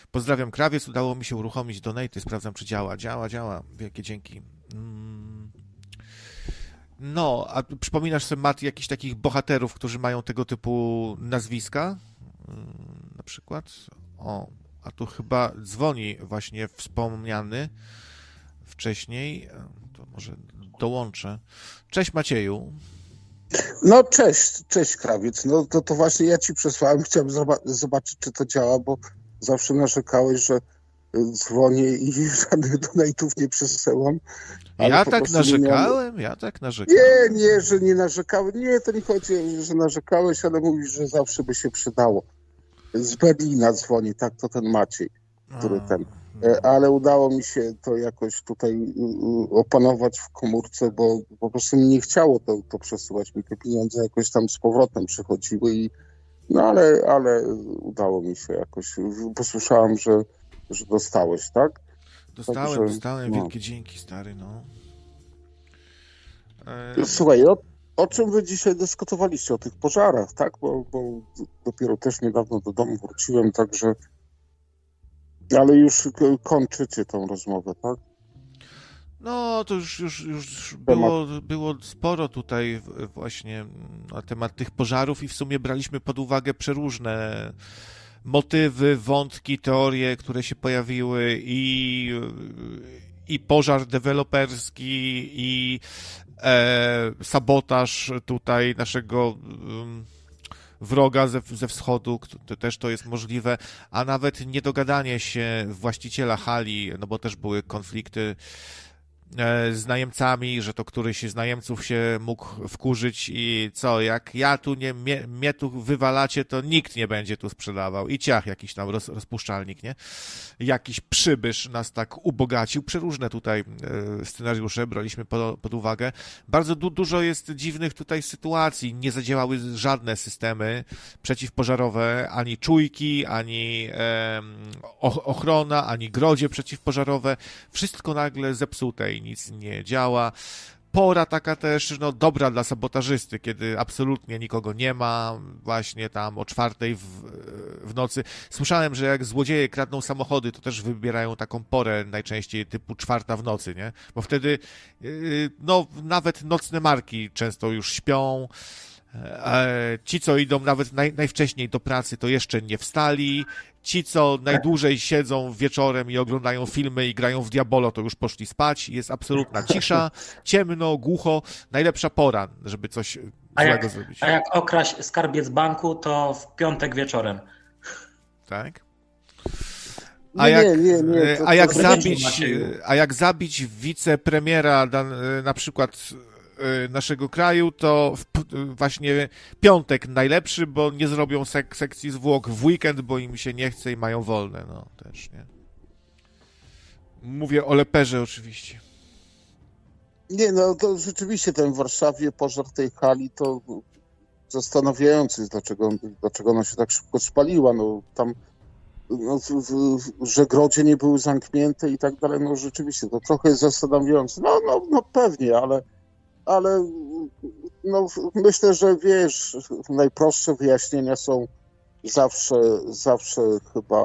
Pozdrawiam, krawiec, udało mi się uruchomić donaty, sprawdzam, czy działa. Działa. Wielkie dzięki. No, a przypominasz sobie, Mati, jakichś takich bohaterów, którzy mają tego typu nazwiska? Na przykład? O, a tu chyba dzwoni właśnie wspomniany wcześniej. To może dołączę. Cześć, Macieju. No cześć krawiec. No to właśnie ja ci przesłałem, chciałem zobaczyć, czy to działa, bo zawsze narzekałeś, że dzwonię i żadnych donate'ów nie przesyłam. Ja tak narzekałem? Nie, że nie narzekałem. Nie, to nie chodzi, że narzekałeś, ale mówisz, że zawsze by się przydało. Z Berlina dzwoni, tak, to ten Maciej, który ten. Ale udało mi się to jakoś tutaj opanować w komórce, bo po prostu mi nie chciało to przesyłać. Mi te pieniądze jakoś tam z powrotem przychodziły i no ale udało mi się jakoś. Posłyszałem, że dostałeś, tak? Dostałem. Wielkie dzięki, stary, no. Słuchaj, o czym wy dzisiaj dyskutowaliście? O tych pożarach, tak? Bo dopiero też niedawno do domu wróciłem, także... Ale już kończycie tą rozmowę, tak? No, to już było sporo tutaj właśnie na temat tych pożarów i w sumie braliśmy pod uwagę przeróżne motywy, wątki, teorie, które się pojawiły i pożar deweloperski, i sabotaż tutaj naszego wroga ze wschodu, też to jest możliwe, a nawet niedogadanie się właściciela hali, no bo też były konflikty z najemcami, że to któryś z najemców się mógł wkurzyć i co, jak ja tu mnie tu wywalacie, to nikt nie będzie tu sprzedawał. I ciach, jakiś tam rozpuszczalnik, nie? Jakiś przybysz nas tak ubogacił. Przeróżne tutaj scenariusze braliśmy pod uwagę. Bardzo dużo jest dziwnych tutaj sytuacji. Nie zadziałały żadne systemy przeciwpożarowe, ani czujki, ani ochrona, ani grodzie przeciwpożarowe. Wszystko nagle zepsute i nic nie działa. Pora taka też, no dobra dla sabotażysty, kiedy absolutnie nikogo nie ma, właśnie tam o 4:00 w nocy. Słyszałem, że jak złodzieje kradną samochody, to też wybierają taką porę najczęściej typu 4:00 w nocy, nie? Bo wtedy, no nawet nocne marki często już śpią. Ci, co idą nawet najwcześniej do pracy, to jeszcze nie wstali. Ci, co najdłużej siedzą wieczorem i oglądają filmy i grają w Diabolo, to już poszli spać. Jest absolutna cisza, ciemno, głucho. Najlepsza pora, żeby coś złego zrobić. A jak okraść skarbiec banku, to w piątek wieczorem. Tak? A jak zabić wicepremiera na przykład naszego kraju, to właśnie piątek najlepszy, bo nie zrobią sekcji zwłok w weekend, bo im się nie chce i mają wolne, no też, nie? Mówię o Leperze oczywiście. Nie, no to rzeczywiście ten w Warszawie pożar tej hali to zastanawiający, dlaczego ona się tak szybko spaliła, no tam że grodzie nie były zamknięte i tak dalej, no rzeczywiście to trochę jest zastanawiające. No pewnie, ale no, myślę, że wiesz, najprostsze wyjaśnienia są zawsze chyba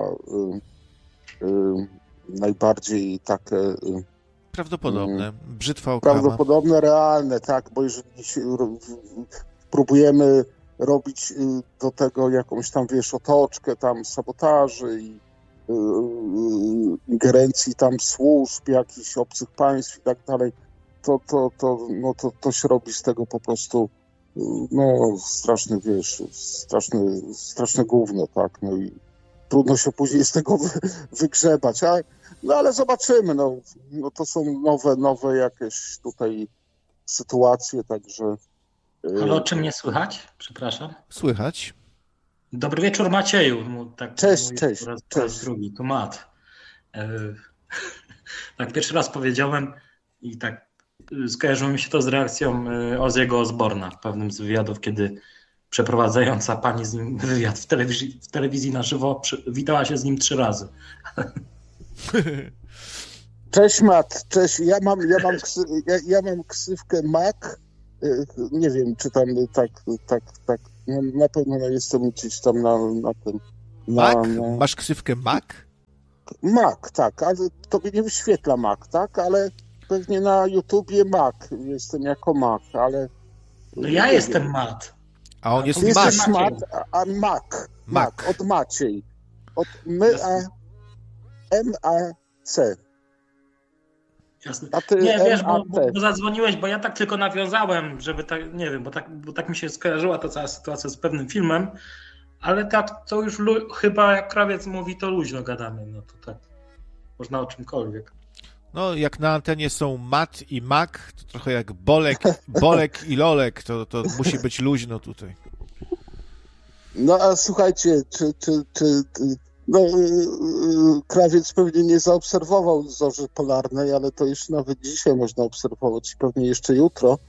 najbardziej takie prawdopodobne, brzytwa okama. Prawdopodobne, realne, tak, bo jeżeli próbujemy robić do tego jakąś tam, wiesz, otoczkę tam sabotaży i ingerencji tam służb, jakichś obcych państw i tak dalej, to się robi z tego po prostu straszny, wiesz, straszne gówno, tak, no i trudno się później z tego wygrzebać, ale zobaczymy, no to są nowe jakieś tutaj sytuacje, także... Ale o czym nie słychać? Przepraszam. Słychać. Dobry wieczór, Macieju. Tak, cześć. Drugi, tu Mat. Tak pierwszy raz powiedziałem i tak skojarzyło mi się to z reakcją Ozzy'ego Osborna w pewnym z wywiadów, kiedy przeprowadzająca pani z nim wywiad w telewizji na żywo witała się z nim 3 razy. Cześć Mat, cześć. Ja mam ksywkę Mac. Nie wiem, czy tam tak. No, na pewno jestem gdzieś tam na tym. Mac? Masz ksywkę Mac? Mac, tak, ale tobie nie wyświetla Mac, tak, ale pewnie na YouTubie Mac, jestem jako Mac, ale... No ja jestem Mat. A on jest Ty Mac. jesteś Mac, a Mac, od Maciej. Od M-A-C. Jasne. A ty Nie, wiesz, M-A-T. bo zadzwoniłeś, bo ja tak tylko nawiązałem, żeby tak, nie wiem, bo tak mi się skojarzyła ta cała sytuacja z pewnym filmem, ale tak to już chyba jak Krawiec mówi, to luźno gadamy, no to tak, można o czymkolwiek. No, jak na antenie są Mat i Mac, to trochę jak Bolek i Lolek, to musi być luźno tutaj. No a słuchajcie, no, Krawiec pewnie nie zaobserwował zorzy polarnej, ale to już nawet dzisiaj można obserwować i pewnie jeszcze jutro.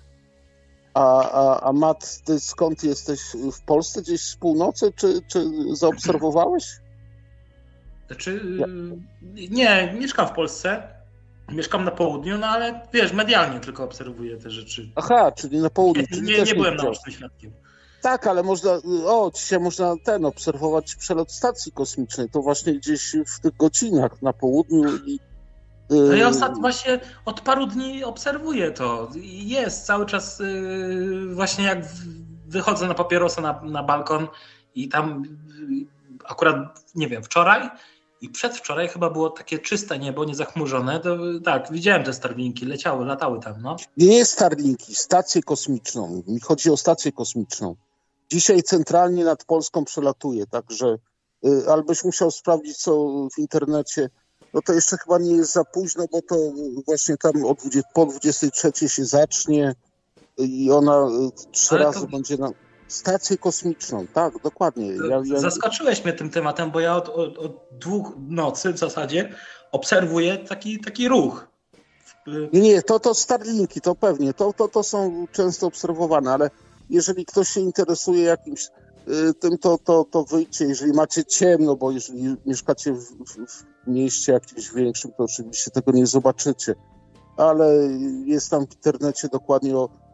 A Matt, ty skąd jesteś? W Polsce gdzieś z północy, czy zaobserwowałeś? Znaczy, nie, mieszkam w Polsce, mieszkam na południu, no ale wiesz, medialnie tylko obserwuję te rzeczy. Aha, czyli na południu. Nie byłem naocznym świadkiem. Tak, ale dzisiaj można obserwować przelot stacji kosmicznej, to właśnie gdzieś w tych godzinach na południu i... No ja ostatnio właśnie od paru dni obserwuję to. Jest cały czas właśnie jak wychodzę na papierosa na balkon i tam akurat, nie wiem, wczoraj i przedwczoraj chyba było takie czyste niebo, niezachmurzone, to tak, widziałem te Starlinki, latały tam, no. Nie Starlinki, stację kosmiczną. Mi chodzi o stację kosmiczną. Dzisiaj centralnie nad Polską przelatuje, także albyś musiał sprawdzić, co w internecie. No to jeszcze chyba nie jest za późno, bo to właśnie tam po 23 się zacznie i ona 3 razy będzie na stację kosmiczną. Tak, dokładnie. Zaskoczyłeś mnie tym tematem, bo ja od 2 nocy w zasadzie obserwuję taki ruch. Nie, to Starlinki, to pewnie. To są często obserwowane, ale jeżeli ktoś się interesuje jakimś tym, to wyjdźcie, jeżeli macie ciemno, bo jeżeli mieszkacie w mieście jakimś większym, to oczywiście tego nie zobaczycie. Ale jest tam w internecie dokładnie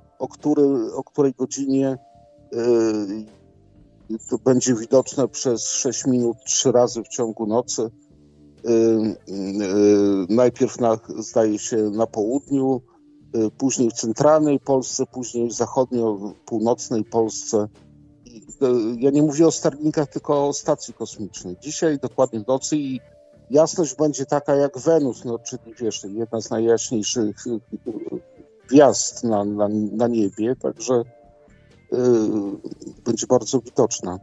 o której godzinie to będzie widoczne przez 6 minut 3 razy w ciągu nocy. Najpierw zdaje się na południu, później w centralnej Polsce, później w zachodnio-północnej Polsce. Ja nie mówię o Starlinkach, tylko o stacji kosmicznej. Dzisiaj dokładnie w nocy i jasność będzie taka jak Wenus, no, czyli wiesz, jedna z najjaśniejszych gwiazd na niebie, także będzie bardzo widoczna.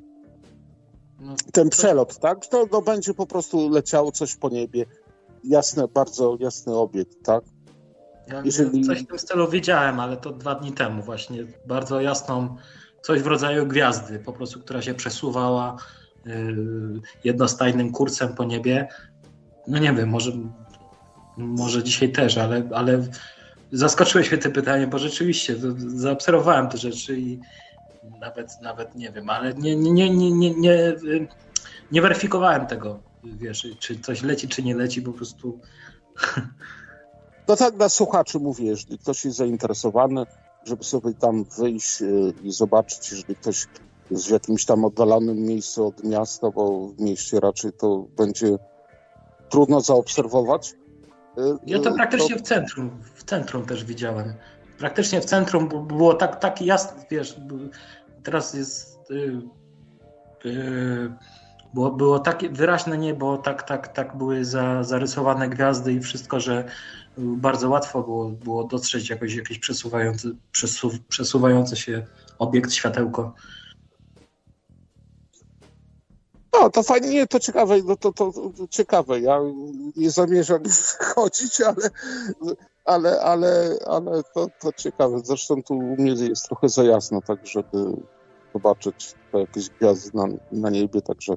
Ten przelot, tak? To będzie po prostu leciało coś po niebie. Jasne, bardzo jasny obiekt, tak? Ja coś w tym stylu widziałem, ale to 2 dni temu właśnie. Bardzo jasną, coś w rodzaju gwiazdy, po prostu, która się przesuwała jednostajnym kursem po niebie. No nie wiem, może dzisiaj też, ale zaskoczyłeś mnie tym pytaniem, bo rzeczywiście zaobserwowałem te rzeczy i nawet nie wiem, ale nie weryfikowałem tego, wiesz, czy coś leci, czy nie leci, po prostu. No tak dla słuchaczy mówię, jeżeli ktoś jest zainteresowany, żeby sobie tam wyjść i zobaczyć, jeżeli ktoś jest w jakimś tam oddalonym miejscu od miasta, bo w mieście raczej to będzie trudno zaobserwować. Ja to praktycznie w centrum też widziałem. Praktycznie w centrum było tak jasne, wiesz, teraz jest było takie wyraźne niebo, tak były zarysowane gwiazdy i wszystko, że bardzo łatwo było dostrzec jakiś przesuwający się obiekt, światełko. No, to fajnie, nie, to ciekawe, no to ciekawe. Ja nie zamierzam chodzić, ale to ciekawe. Zresztą tu u mnie jest trochę za jasno, tak żeby zobaczyć jakieś gwiazdy na niebie, także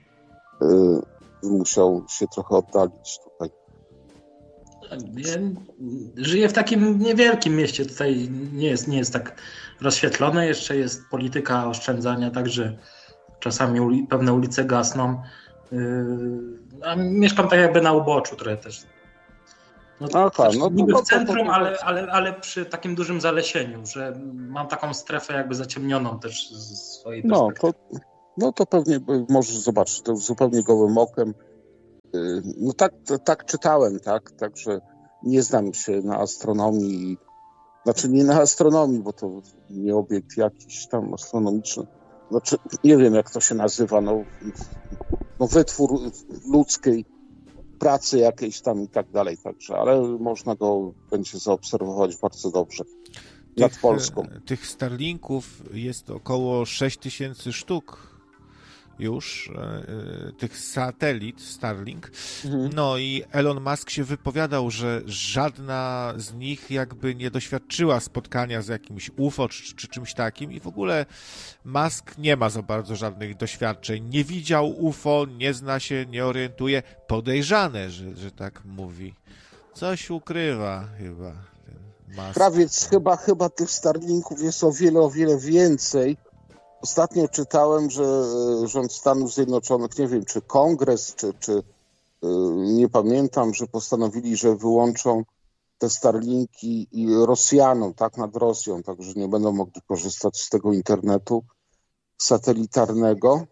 musiał się trochę oddalić tutaj. Ja żyję w takim niewielkim mieście, tutaj nie jest tak rozświetlone, jeszcze jest polityka oszczędzania, także czasami pewne ulice gasną, a mieszkam tak jakby na uboczu trochę też. Niby w centrum, ale przy takim dużym zalesieniu, że mam taką strefę jakby zaciemnioną też z swojej perspektywy. To pewnie możesz zobaczyć to zupełnie gołym okiem. No tak czytałem, tak? Także nie znam się na astronomii. Znaczy nie na astronomii, bo to nie obiekt jakiś tam astronomiczny. Znaczy nie wiem, jak to się nazywa, no wytwór ludzkiej pracy jakiejś tam i tak dalej. Także, ale można go będzie zaobserwować bardzo dobrze nad Polską. Tych Starlinków jest około 6000 sztuk już, tych satelit Starlink. No i Elon Musk się wypowiadał, że żadna z nich jakby nie doświadczyła spotkania z jakimś UFO czy czymś takim i w ogóle Musk nie ma za bardzo żadnych doświadczeń. Nie widział UFO, nie zna się, nie orientuje. Podejrzane, że tak mówi. Coś ukrywa chyba ten Musk. Prawie chyba tych Starlinków jest o wiele więcej. Ostatnio czytałem, że rząd Stanów Zjednoczonych, nie wiem, czy kongres, czy nie pamiętam, że postanowili, że wyłączą te Starlinki i Rosjanom, tak, nad Rosją, także nie będą mogli korzystać z tego internetu satelitarnego,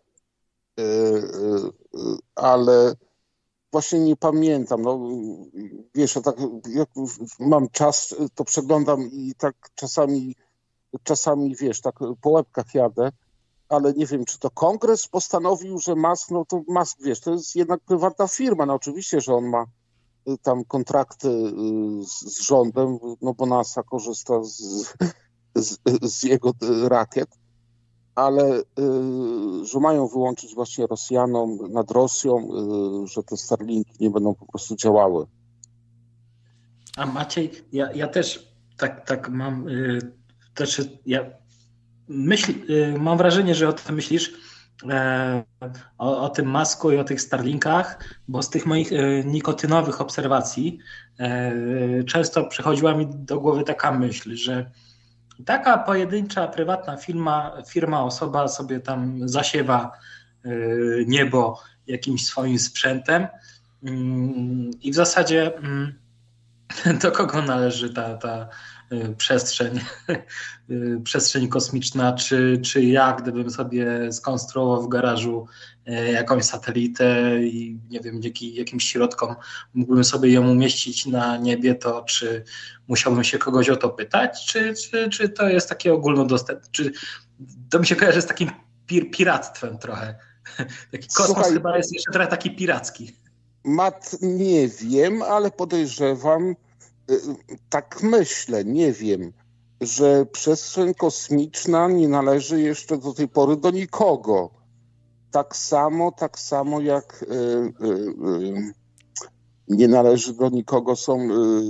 ale właśnie nie pamiętam, no wiesz, tak jak mam czas, to przeglądam i tak czasami wiesz, tak po łebkach jadę, ale nie wiem, czy to kongres postanowił, że Musk, no to Musk, wiesz, to jest jednak prywatna firma, no oczywiście, że on ma tam kontrakty z rządem, no bo NASA korzysta z jego rakiet, ale że mają wyłączyć właśnie Rosjanom nad Rosją, że te Starlinki nie będą po prostu działały. A Maciej, ja też tak mam, mam wrażenie, że o tym myślisz, o tym Musku i o tych Starlinkach, bo z tych moich nikotynowych obserwacji często przychodziła mi do głowy taka myśl, że taka pojedyncza, prywatna firma, osoba sobie tam zasiewa niebo jakimś swoim sprzętem i w zasadzie do kogo należy ta przestrzeń kosmiczna, czy ja, gdybym sobie skonstruował w garażu jakąś satelitę i nie wiem, dzięki jakimś środkom mógłbym sobie ją umieścić na niebie, to czy musiałbym się kogoś o to pytać, czy to jest takie ogólnodostępne, czy to mi się kojarzy z takim piractwem trochę. Taki kosmos Słuchaj, chyba jest jeszcze trochę taki piracki. Mat, nie wiem, ale podejrzewam, tak myślę, nie wiem, że przestrzeń kosmiczna nie należy jeszcze do tej pory do nikogo. Tak samo jak nie należy do nikogo są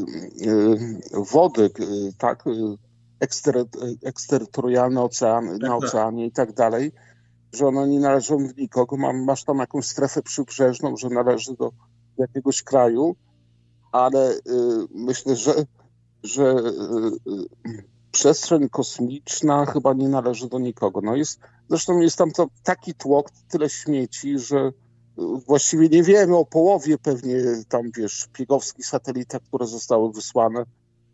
wody, tak, eksterytorialne na oceanie i tak dalej, że one nie należą do nikogo. Masz tam jakąś strefę przybrzeżną, że należy do jakiegoś kraju, ale myślę, że przestrzeń kosmiczna chyba nie należy do nikogo. Zresztą jest tam taki tłok, tyle śmieci, że właściwie nie wiemy o połowie pewnie tam, wiesz, szpiegowskich satelitach, które zostały wysłane.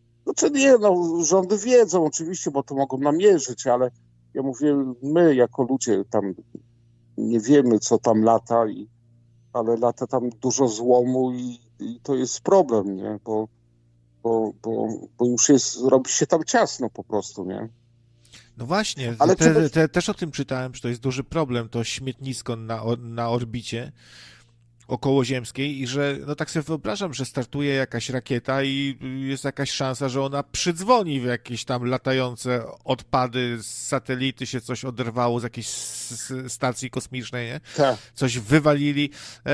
Rządy wiedzą oczywiście, bo to mogą namierzyć, ale ja mówię, my jako ludzie tam nie wiemy, co tam lata, ale lata tam dużo złomu i to jest problem, nie? Bo już robi się tam ciasno po prostu, nie? No właśnie, też o tym czytałem, że to jest duży problem, to śmietnisko na orbicie okołoziemskiej i że, no tak sobie wyobrażam, że startuje jakaś rakieta i jest jakaś szansa, że ona przydzwoni w jakieś tam latające odpady z satelity, się coś oderwało z jakiejś stacji kosmicznej, nie? Tak. Coś wywalili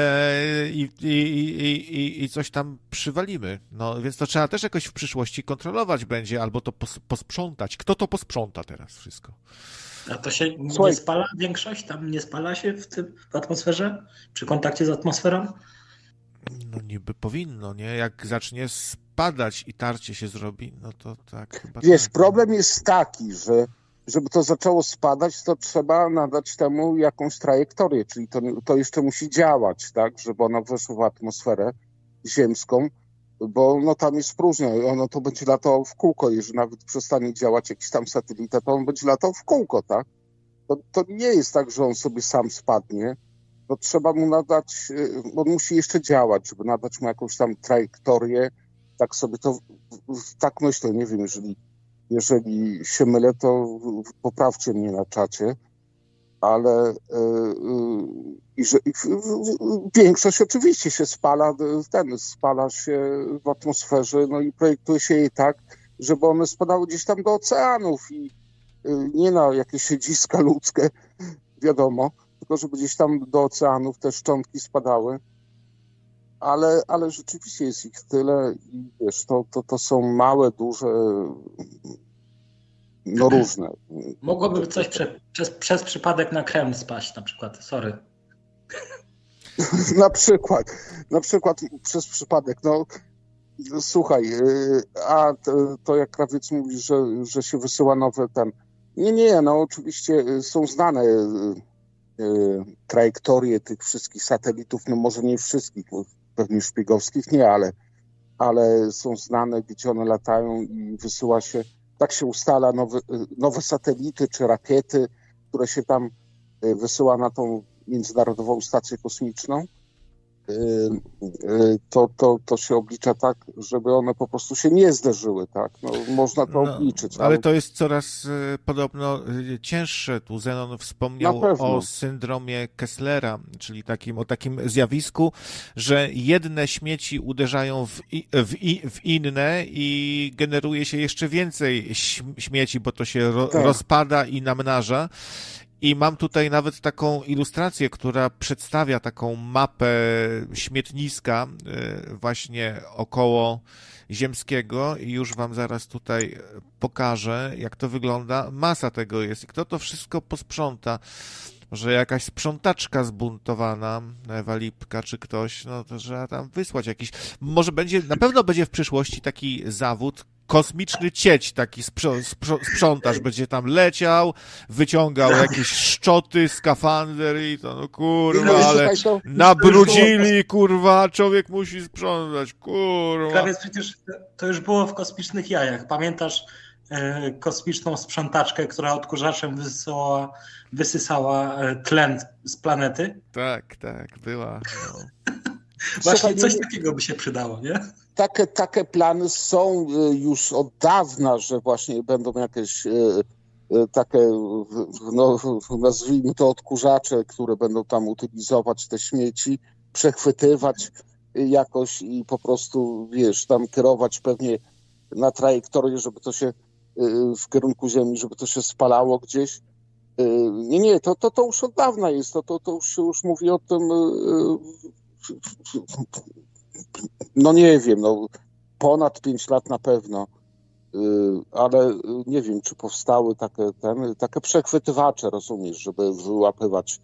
i coś tam przywalimy. No więc to trzeba też jakoś w przyszłości kontrolować będzie, albo to posprzątać. Kto to posprząta teraz wszystko? A to się nie spala większość? Tam nie spala się w atmosferze? Przy kontakcie z atmosferą? No niby powinno, nie? Jak zacznie spadać i tarcie się zrobi, no to tak chyba... Wiesz, tak. problem jest taki, że żeby to zaczęło spadać, to trzeba nadać temu jakąś trajektorię, czyli to jeszcze musi działać, tak? Żeby ona weszła w atmosferę ziemską, bo tam jest próżnia, ono to będzie latało w kółko, jeżeli nawet przestanie działać jakiś tam satelita, to on będzie latał w kółko, tak? To nie jest tak, że on sobie sam spadnie, to trzeba mu nadać, on musi jeszcze działać, żeby nadać mu jakąś tam trajektorię. Tak sobie to, tak myślę, nie wiem, jeżeli się mylę, to poprawcie mnie na czacie, ale większość oczywiście się spala się w atmosferze, no i projektuje się jej tak, żeby one spadały gdzieś tam do oceanów i nie na jakieś siedziska ludzkie, wiadomo, tylko żeby gdzieś tam do oceanów te szczątki spadały. Ale rzeczywiście jest ich tyle i wiesz, to są małe, duże, no różne. Mogłoby coś przez przypadek na Kreml spaść na przykład, sorry. Na przykład przez przypadek, no słuchaj, a to jak krawiec mówi, że się wysyła nowe Nie, no oczywiście są znane trajektorie tych wszystkich satelitów, no może nie wszystkich, pewnie szpiegowskich nie, ale są znane, gdzie one latają i wysyła się, tak się ustala nowe satelity czy rakiety, które się tam wysyła na tą Międzynarodową Stację Kosmiczną. To się oblicza tak, żeby one po prostu się nie zderzyły, tak? No, można to obliczyć. Ale to jest coraz podobno cięższe. Tu Zenon wspomniał o syndromie Kesslera, czyli o takim zjawisku, że jedne śmieci uderzają w inne i generuje się jeszcze więcej śmieci, bo to się rozpada i namnaża. I mam tutaj nawet taką ilustrację, która przedstawia taką mapę śmietniska właśnie około ziemskiego i już wam zaraz tutaj pokażę, jak to wygląda. Masa tego jest i kto to wszystko posprząta. Może jakaś sprzątaczka zbuntowana, Ewa Lipka czy ktoś, no to trzeba tam wysłać jakiś... Może na pewno będzie w przyszłości taki zawód, kosmiczny cieć, taki sprzątacz będzie tam leciał, wyciągał jakieś szczoty, skafander i to, no kurwa, ale nabrudzili, kurwa, człowiek musi sprzątać, kurwa. Prawie przecież to już było w Kosmicznych Jajach. Pamiętasz kosmiczną sprzątaczkę, która odkurzaczem wysysała tlen z planety? Tak, była. No. Właśnie coś takiego by się przydało, nie? Takie plany są już od dawna, że właśnie będą jakieś takie, no, nazwijmy to odkurzacze, które będą tam utylizować te śmieci, przechwytywać jakoś i po prostu, wiesz, tam kierować pewnie na trajektorię, żeby to się w kierunku Ziemi, żeby to się spalało gdzieś. Nie, to już od dawna jest, to już mówi o tym, no nie wiem, no ponad 5 lat na pewno, ale nie wiem, czy powstały takie przechwytywacze, rozumiesz, żeby wyłapywać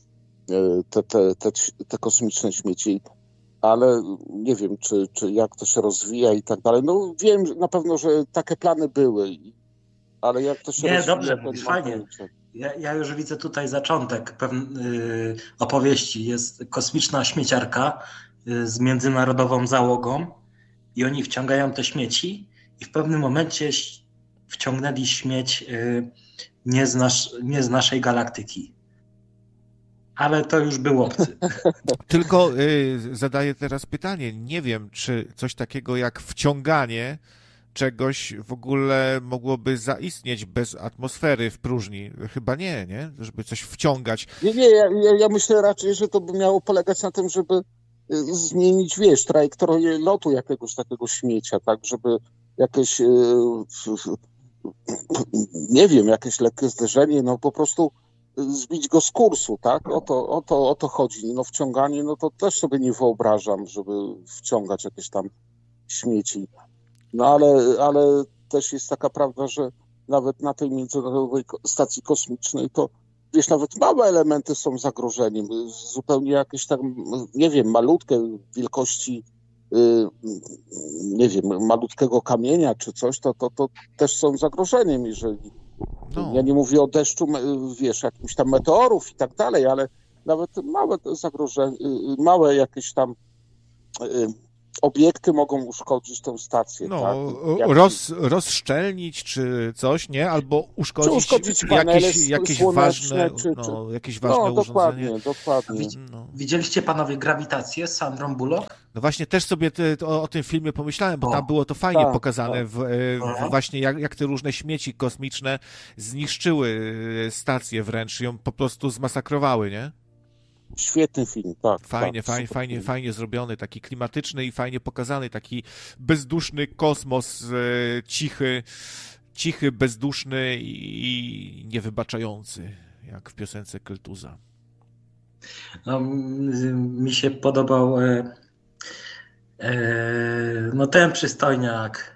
te kosmiczne śmieci, ale nie wiem, czy jak to się rozwija i tak dalej. No wiem na pewno, że takie plany były, ale jak to się rozwija... Nie, dobrze, mówisz, fajnie. Ja już widzę tutaj zaczątek opowieści. Jest kosmiczna śmieciarka z międzynarodową załogą i oni wciągają te śmieci i w pewnym momencie wciągnęli śmieć nie z naszej galaktyki. Ale to już był obcy. Tylko zadaję teraz pytanie. Nie wiem, czy coś takiego jak wciąganie czegoś w ogóle mogłoby zaistnieć bez atmosfery w próżni. Chyba nie? Żeby coś wciągać. Nie, ja myślę raczej, że to by miało polegać na tym, żeby zmienić, wiesz, trajektorię lotu jakiegoś takiego śmiecia, tak, żeby jakieś, nie wiem, jakieś lekkie zderzenie, no po prostu zbić go z kursu, tak, o to chodzi. No wciąganie, no to też sobie nie wyobrażam, żeby wciągać jakieś tam śmieci. No ale też jest taka prawda, że nawet na tej Międzynarodowej Stacji Kosmicznej to, wiesz, nawet małe elementy są zagrożeniem. Zupełnie jakieś tam, nie wiem, malutkie wielkości, nie wiem, malutkiego kamienia czy coś, to też są zagrożeniem, jeżeli... Ja nie mówię o deszczu, wiesz, jakimś tam meteorów i tak dalej, ale nawet małe zagrożenie, małe jakieś tam obiekty mogą uszkodzić tę stację, No, tak? rozszczelnić czy coś, nie? Albo uszkodzić panele jakieś słoneczne, ważne urządzenie. Dokładnie. No. Widzieliście panowie Grawitację z Sandrą Bullock? No właśnie też sobie o tym filmie pomyślałem, bo tam było to fajnie pokazane, właśnie jak te różne śmieci kosmiczne zniszczyły stację wręcz, ją po prostu zmasakrowały, nie? Świetny film, tak. Fajnie zrobiony, taki klimatyczny i fajnie pokazany, taki bezduszny kosmos, cichy, bezduszny i niewybaczający, jak w piosence Keltuza. No, mi się podobał no ten przystojniak.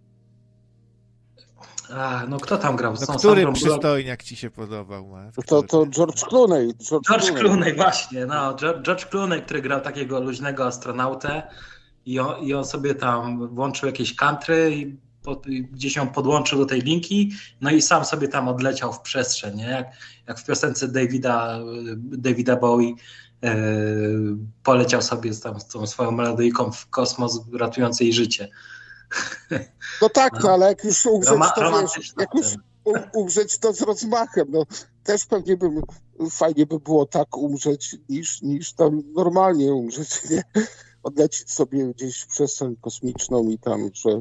No kto tam grał? No, który przystojniak ci się podobał? To George Clooney. George Clooney, właśnie. No, George Clooney, który grał takiego luźnego astronautę i on sobie tam włączył jakieś country i gdzieś ją podłączył do tej linki, no i sam sobie tam odleciał w przestrzeń, nie? Jak w piosence Davida Bowie poleciał sobie z tą swoją melodyjką w kosmos, ratując jej życie. No tak, no ale jak już umrzeć, to wiesz, jak już umrzeć, to z rozmachem. No, też pewnie fajnie by było tak umrzeć, niż tam normalnie umrzeć, nie? Odlecieć sobie gdzieś w przestrzeń kosmiczną i tam, że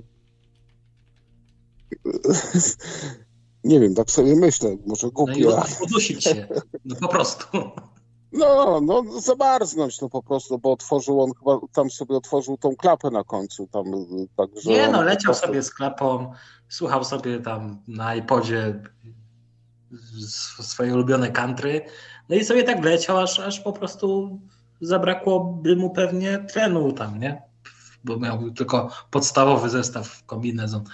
nie wiem, tak sobie myślę, może głupie. No i udusić się, no po prostu. No zamarznąć po prostu, bo on chyba tam sobie otworzył tą klapę na końcu. Tam, także nie, leciał sobie z klapą, słuchał sobie tam na iPodzie swoje ulubione country, no i sobie tak leciał, aż po prostu zabrakłoby mu pewnie tlenu tam, nie? Bo miał tylko podstawowy zestaw kombinezon.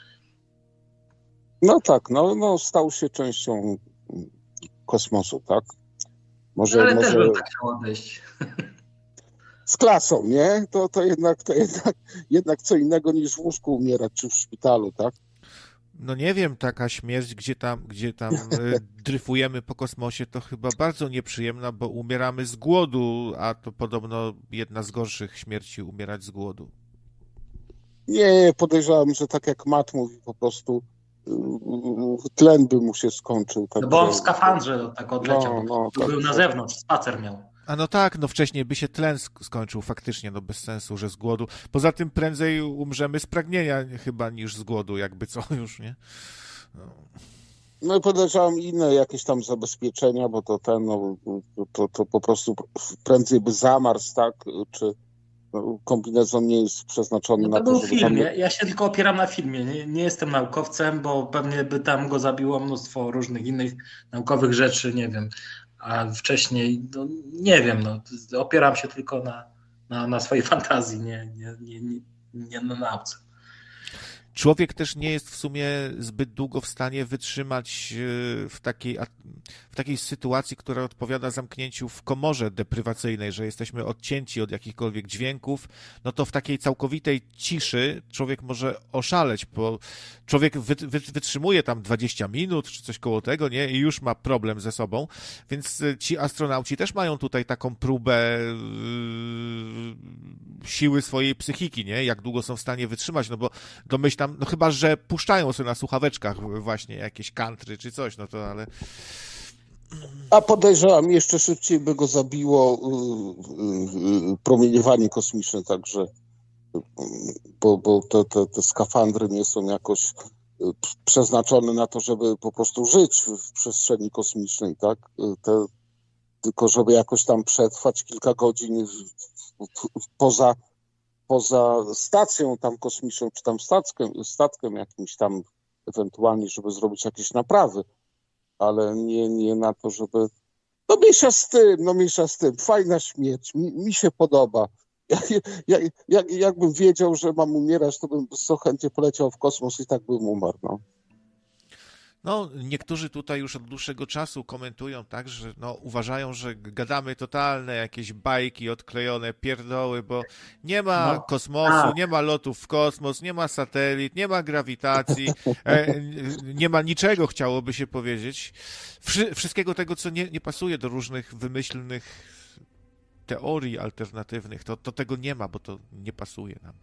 No tak, stał się częścią kosmosu, tak? Ale też bym tak chciał odejść. Z klasą, nie? To jednak co innego niż w łóżku umierać, czy w szpitalu, tak? No nie wiem, taka śmierć, gdzie tam dryfujemy po kosmosie, to chyba bardzo nieprzyjemna, bo umieramy z głodu, a to podobno jedna z gorszych śmierci, umierać z głodu. Nie, podejrzewam, że tak jak Matt mówi, po prostu tlen by mu się skończył. Tak, no bo on w skafandrze tak odleciał, był na zewnątrz, spacer miał. A no tak, wcześniej by się tlen skończył faktycznie, bez sensu, że z głodu. Poza tym prędzej umrzemy z pragnienia chyba niż z głodu, jakby co już, nie? No i podejrzewam inne jakieś tam zabezpieczenia, bo to po prostu prędzej by zamarzł, tak? Czy kombinezon nie jest przeznaczony na to, był film. Ja się tylko opieram na filmie. Nie jestem naukowcem, bo pewnie by tam go zabiło mnóstwo różnych innych naukowych rzeczy, nie wiem. A wcześniej, nie wiem, opieram się tylko na swojej fantazji, nie na nauce. Człowiek też nie jest w sumie zbyt długo w stanie wytrzymać w takiej sytuacji, która odpowiada zamknięciu w komorze deprywacyjnej, że jesteśmy odcięci od jakichkolwiek dźwięków, no to w takiej całkowitej ciszy człowiek może oszaleć, bo człowiek wytrzymuje tam 20 minut czy coś koło tego, nie? I już ma problem ze sobą, więc ci astronauci też mają tutaj taką próbę siły swojej psychiki, nie? Jak długo są w stanie wytrzymać, no bo domyślam, chyba, że puszczają sobie na słuchaweczkach właśnie jakieś country czy coś, ale... A podejrzewam, jeszcze szybciej by go zabiło promieniowanie kosmiczne, także bo te skafandry nie są jakoś przeznaczone na to, żeby po prostu żyć w przestrzeni kosmicznej, tak? Tylko żeby jakoś tam przetrwać kilka godzin poza stacją tam kosmiczną, czy tam statkiem jakimś tam ewentualnie, żeby zrobić jakieś naprawy, ale nie na to, żeby... mniejsza z tym. Fajna śmierć, mi się podoba. Jakbym wiedział, że mam umierać, to bym so chętnie poleciał w kosmos i tak bym umarł, No, niektórzy tutaj już od dłuższego czasu komentują tak, że uważają, że gadamy totalne jakieś bajki, odklejone pierdoły, bo nie ma kosmosu, nie ma lotów w kosmos, nie ma satelit, nie ma grawitacji, nie ma niczego, chciałoby się powiedzieć. Wszystkiego tego, co nie pasuje do różnych wymyślnych teorii alternatywnych, to tego nie ma, bo to nie pasuje nam.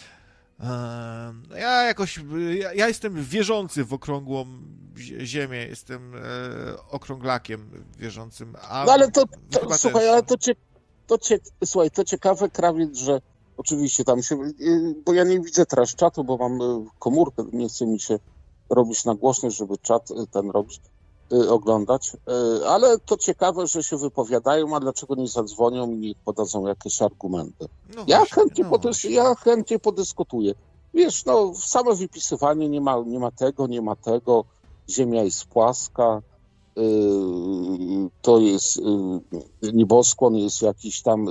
Ja jestem wierzący w okrągłą ziemię, jestem okrąglakiem wierzącym. No ale słuchaj, ale słuchaj, to ciekawe, Krawiec, że oczywiście tam się, bo ja nie widzę teraz czatu, bo mam komórkę, nie chce mi się robić na głośność, żeby czat ten robić, oglądać, ale to ciekawe, że się wypowiadają, a dlaczego nie zadzwonią i podadzą jakieś argumenty. No Ja właśnie, chętnie podyskutuję. Wiesz, no same wypisywanie, nie ma tego, ziemia jest płaska, to jest nieboskłon, jest jakiś tam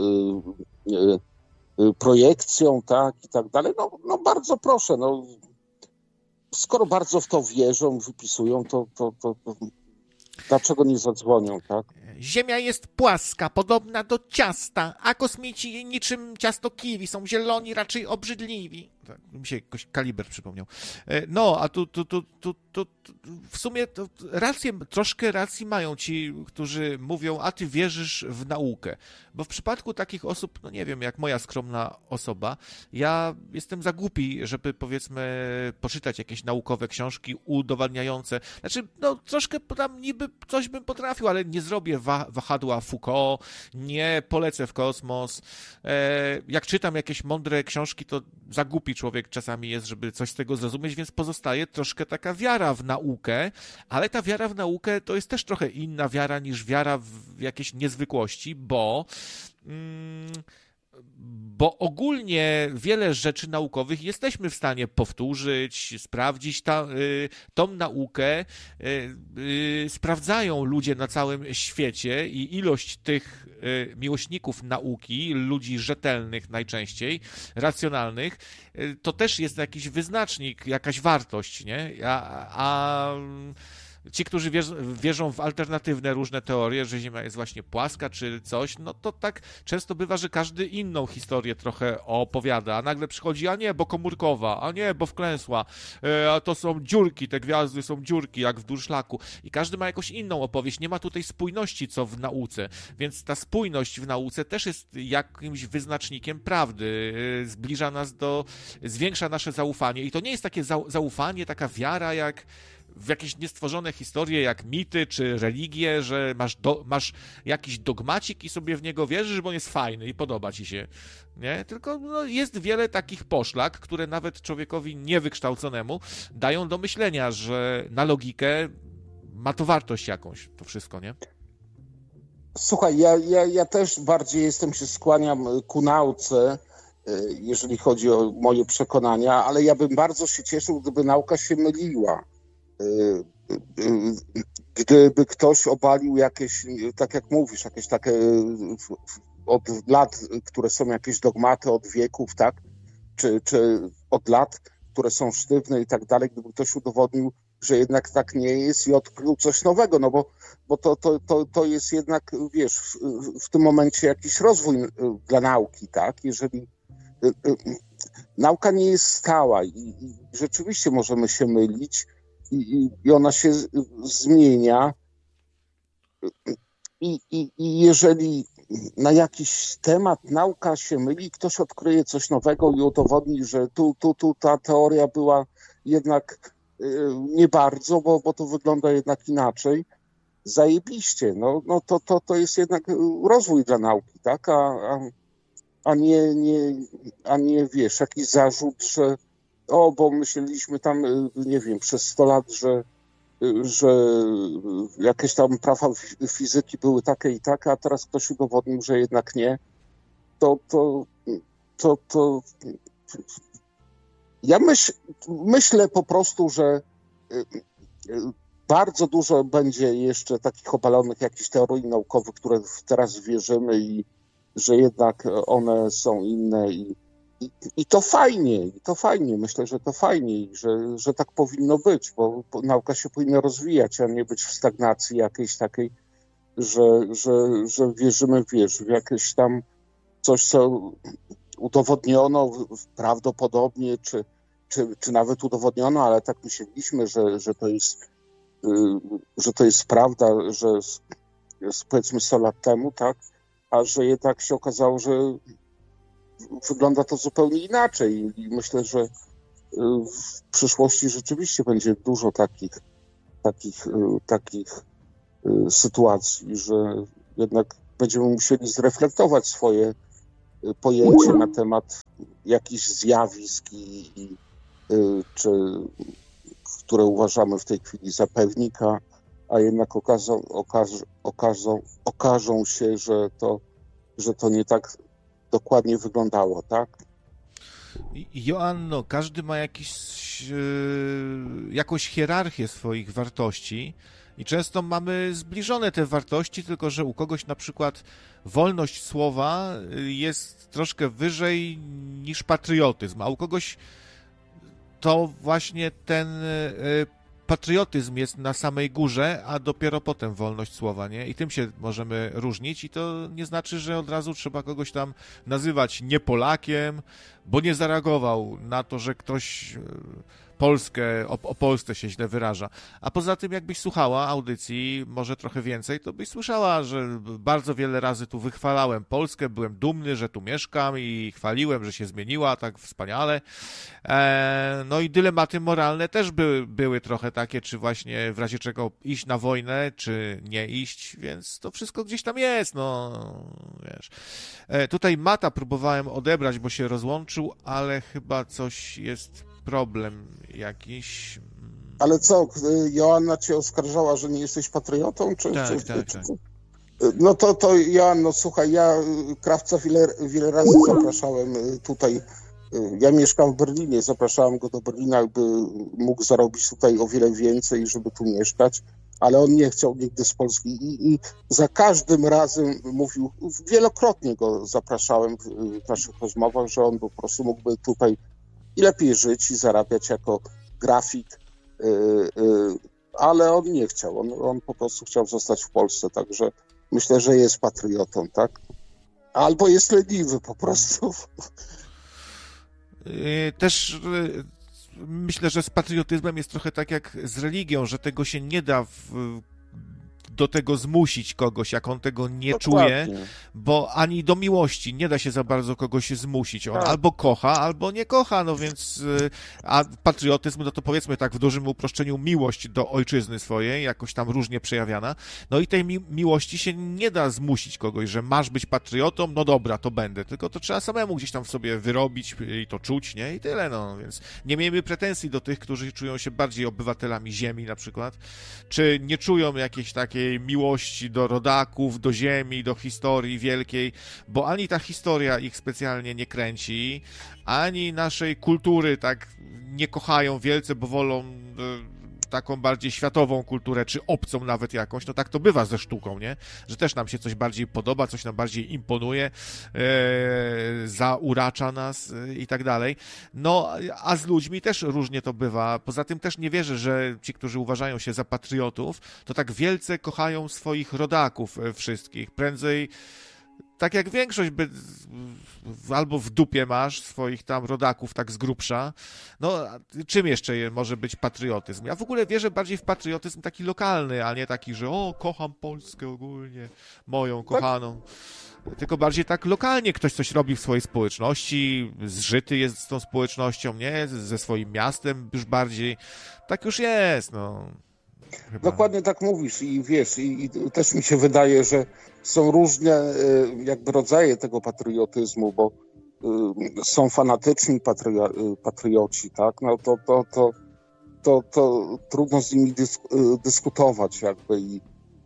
projekcją, tak, i tak dalej. No bardzo proszę, no skoro bardzo w to wierzą, wypisują, to dlaczego nie zadzwonią, tak? Ziemia jest płaska, podobna do ciasta, a kosmici niczym ciasto kiwi są zieloni, raczej obrzydliwi. Tak, mi się jakoś Kaliber przypomniał. No, a tu w sumie troszkę racji mają ci, którzy mówią, a ty wierzysz w naukę. Bo w przypadku takich osób, no nie wiem, jak moja skromna osoba, ja jestem za głupi, żeby powiedzmy poczytać jakieś naukowe książki udowadniające. Znaczy, no troszkę tam niby coś bym potrafił, ale nie zrobię wahadła Foucault, nie polecę w kosmos. Jak czytam jakieś mądre książki, to za głupi człowiek czasami jest, żeby coś z tego zrozumieć, więc pozostaje troszkę taka wiara w naukę, ale ta wiara w naukę to jest też trochę inna wiara niż wiara w jakieś niezwykłości, bo ogólnie wiele rzeczy naukowych jesteśmy w stanie powtórzyć, sprawdzić tą naukę. Sprawdzają ludzie na całym świecie i ilość tych miłośników nauki, ludzi rzetelnych najczęściej, racjonalnych, to też jest jakiś wyznacznik, jakaś wartość, nie? A ci, którzy wierzą w alternatywne różne teorie, że Ziemia jest właśnie płaska czy coś, no to tak często bywa, że każdy inną historię trochę opowiada, a nagle przychodzi, a nie, bo komórkowa, a nie, bo wklęsła, a to są dziurki, te gwiazdy są dziurki, jak w durszlaku. I każdy ma jakąś inną opowieść, nie ma tutaj spójności, co w nauce, więc ta spójność w nauce też jest jakimś wyznacznikiem prawdy, zwiększa nasze zaufanie i to nie jest takie zaufanie, taka wiara jak w jakieś niestworzone historie jak mity czy religie, że masz jakiś dogmacik i sobie w niego wierzysz, bo on jest fajny i podoba ci się, nie? Tylko no, jest wiele takich poszlak, które nawet człowiekowi niewykształconemu dają do myślenia, że na logikę ma to wartość jakąś, to wszystko, nie? Słuchaj, ja też bardziej się skłaniam ku nauce, jeżeli chodzi o moje przekonania, ale ja bym bardzo się cieszył, gdyby nauka się myliła. Gdyby ktoś obalił jakieś, tak jak mówisz, jakieś takie od lat, które są jakieś dogmaty od wieków, tak? Czy od lat, które są sztywne i tak dalej, gdyby ktoś udowodnił, że jednak tak nie jest i odkrył coś nowego, no bo to jest jednak, wiesz, w tym momencie jakiś rozwój dla nauki, tak? Jeżeli nauka nie jest stała i rzeczywiście możemy się mylić, i ona się zmienia i jeżeli na jakiś temat nauka się myli, ktoś odkryje coś nowego i udowodni, że tu ta teoria była jednak nie bardzo, bo to wygląda jednak inaczej, zajebiście, no to jest jednak rozwój dla nauki, tak, a nie wiesz, jakiś zarzut, że bo myśleliśmy tam, nie wiem, przez 100 lat, że jakieś tam prawa fizyki były takie i takie, a teraz ktoś udowodnił, że jednak nie. To ja myślę po prostu, że bardzo dużo będzie jeszcze takich obalonych jakichś teorii naukowych, które teraz wierzymy i że jednak one są inne i to fajnie, myślę, że to fajnie i że tak powinno być, bo nauka się powinna rozwijać, a nie być w stagnacji jakiejś takiej, że wierzymy, w jakieś tam coś, co udowodniono prawdopodobnie, czy nawet udowodniono, ale tak myśleliśmy, że to jest prawda, że powiedzmy 100 lat temu, tak, a że jednak się okazało, że wygląda to zupełnie inaczej i myślę, że w przyszłości rzeczywiście będzie dużo takich sytuacji, że jednak będziemy musieli zreflektować swoje pojęcie na temat jakichś zjawisk, które uważamy w tej chwili za pewnika, a jednak okażą się, że to nie tak dokładnie wyglądało, tak? Joanno, każdy ma jakąś hierarchię swoich wartości i często mamy zbliżone te wartości, tylko że u kogoś na przykład wolność słowa jest troszkę wyżej niż patriotyzm, a u kogoś to właśnie ten patriotyzm jest na samej górze, a dopiero potem wolność słowa, nie? I tym się możemy różnić i to nie znaczy, że od razu trzeba kogoś tam nazywać nie Polakiem, bo nie zareagował na to, że ktoś o Polsce się źle wyraża. A poza tym, jakbyś słuchała audycji, może trochę więcej, to byś słyszała, że bardzo wiele razy tu wychwalałem Polskę, byłem dumny, że tu mieszkam i chwaliłem, że się zmieniła tak wspaniale. No i dylematy moralne też były trochę takie, czy właśnie w razie czego iść na wojnę, czy nie iść, więc to wszystko gdzieś tam jest, no wiesz. Tutaj Mata próbowałem odebrać, bo się rozłączył, ale chyba coś jest problem jakiś. Ale co, Joanna cię oskarżała, że nie jesteś patriotą? Tak. No to Joanno, słuchaj, ja Krawca wiele razy zapraszałem tutaj. Ja mieszkam w Berlinie, zapraszałem go do Berlina, by mógł zarobić tutaj o wiele więcej, żeby tu mieszkać, ale on nie chciał nigdy z Polski i za każdym razem mówił, wielokrotnie go zapraszałem w naszych rozmowach, że on po prostu mógłby tutaj i lepiej żyć i zarabiać jako grafik, ale on nie chciał, on po prostu chciał zostać w Polsce, także myślę, że jest patriotą, tak? Albo jest leniwy po prostu. Też myślę, że z patriotyzmem jest trochę tak jak z religią, że tego się nie da do tego zmusić kogoś, jak on tego nie czuje, bo ani do miłości nie da się za bardzo kogoś zmusić. On albo kocha, albo nie kocha, no więc a patriotyzm, no to powiedzmy tak w dużym uproszczeniu miłość do ojczyzny swojej, jakoś tam różnie przejawiana, no i tej miłości się nie da zmusić kogoś, że masz być patriotą, no dobra, to będę, tylko to trzeba samemu gdzieś tam w sobie wyrobić i to czuć, nie? I tyle, no, więc nie miejmy pretensji do tych, którzy czują się bardziej obywatelami ziemi na przykład, czy nie czują jakiejś takiej miłości do rodaków, do ziemi, do historii wielkiej, bo ani ta historia ich specjalnie nie kręci, ani naszej kultury tak nie kochają wielce, bo wolą taką bardziej światową kulturę, czy obcą nawet jakąś, no tak to bywa ze sztuką, nie? Że też nam się coś bardziej podoba, coś nam bardziej imponuje, zauracza nas i tak dalej. No, a z ludźmi też różnie to bywa. Poza tym też nie wierzę, że ci, którzy uważają się za patriotów, to tak wielce kochają swoich rodaków wszystkich. Prędzej tak jak większość albo w dupie masz swoich tam rodaków tak z grubsza, no czym jeszcze może być patriotyzm? Ja w ogóle wierzę bardziej w patriotyzm taki lokalny, a nie taki, że kocham Polskę ogólnie, moją kochaną. Tylko bardziej tak lokalnie ktoś coś robi w swojej społeczności, zżyty jest z tą społecznością, nie? Ze swoim miastem już bardziej. Tak już jest, no. Chyba. Dokładnie tak mówisz i wiesz, i też mi się wydaje, że są różne jakby rodzaje tego patriotyzmu, bo są fanatyczni patrioci, tak? No to trudno z nimi dyskutować jakby i